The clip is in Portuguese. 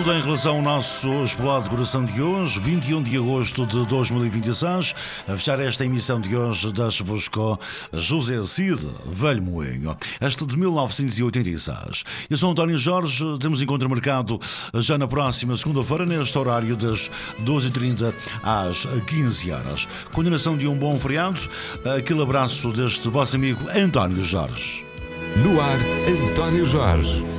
tudo em relação ao nosso Explode Coração de hoje, 21 de agosto de 2026. A fechar esta emissão de hoje, deixo-vos com José Cid, Velho Moinho, esta de 1986. Eu sou António Jorge, temos encontro marcado já na próxima segunda-feira, neste horário das 12h30 às 15 horas. Continuação de um bom feriado, aquele abraço deste vosso amigo António Jorge. No ar, António Jorge.